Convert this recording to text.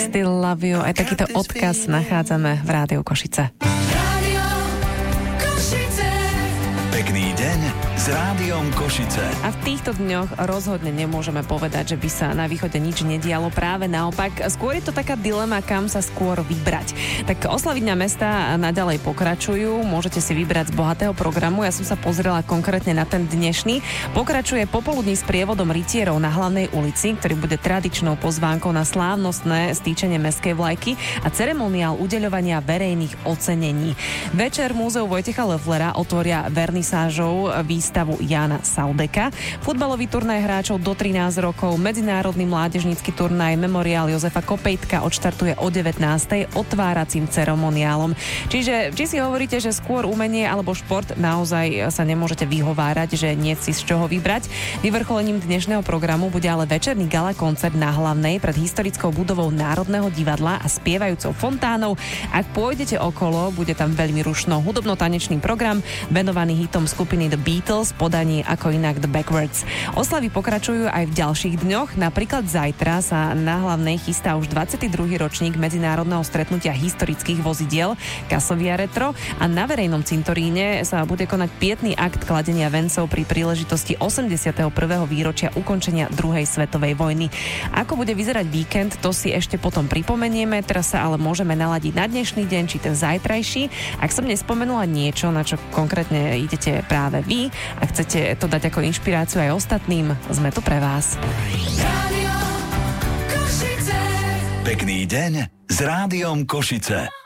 Still Love You. Aj takýto odkaz nachádzame v Rádiu Košice. Pekný deň s Rádiom Košice. A v týchto dňoch rozhodne nemôžeme povedať, že by sa na východe nič nedialo. Práve naopak, skôr je to taká dilema, kam sa skôr vybrať. Tak oslavy Dňa mesta naďalej pokračujú. Môžete si vybrať z bohatého programu. Ja som sa pozrela konkrétne na ten dnešný. Pokračuje popoludní s prievodom rytierov na Hlavnej ulici, ktorý bude tradičnou pozvánkou na slávnostné stýčenie mestskej vlajky a ceremoniál udeľovania verejných ocenení. Večer Múzeu Vojtecha Loefflera otvoria vernisážou výstavu Jána Saudeka. Futbalový turnaj hráčov do 13 rokov, medzinárodný mládežnícky turnaj Memoriál Jozefa Kopejtka odštartuje o 19. otváracím ceremoniálom. Čiže či si hovoríte, že skôr umenie alebo šport, naozaj sa nemôžete vyhovárať, že nie si z čoho vybrať. Vyvrcholením dnešného programu bude ale večerný gala koncert na Hlavnej pred historickou budovou Národného divadla a spievajúcou fontánou. Ak pôjdete okolo, bude tam veľmi rušno hudobno-tanečný program venovaný hitom skupiny The Beatles, podaní ako inak The Backwards. Oslavy pokračujú aj v ďalších dňoch, napríklad zajtra sa na Hlavnej chystá už 22. ročník medzinárodného stretnutia historických vozidiel Kasovia Retro a na verejnom cintoríne sa bude konať pietný akt kladenia vencov pri príležitosti 81. výročia ukončenia druhej svetovej vojny. Ako bude vyzerať víkend, to si ešte potom pripomenieme, teraz sa ale môžeme naladiť na dnešný deň či ten zajtrajší. Ak som nespomenula niečo, na čo konkrétne idete práve vy a chcete to dať ako inšpiráciu aj ostatným, sme tu pre vás. Pekný deň s Rádiom Košice.